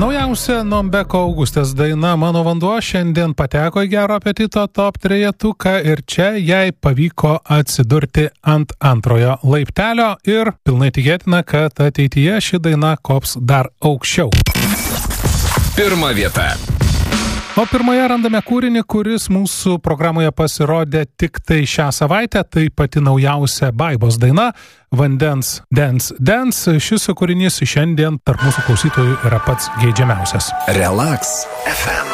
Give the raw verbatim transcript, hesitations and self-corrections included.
Naujausia Nombeko Augustės daina Mano vanduo šiandien pateko į Gero apetito top trejetuką ir čia jai pavyko atsidurti ant antrojo laiptelio ir pilnai tikėtina, kad ateityje ši daina kops dar aukščiau. Pirma vieta. O pirmoje randame kūrinį, kuris mūsų programoje pasirodė tik tai šią savaitę, tai pati naujausia Baibos daina Vandens Dance Dance. Šis kūrinys šiandien tarp mūsų klausytojų yra pats geidžiamiausias. Relax F M.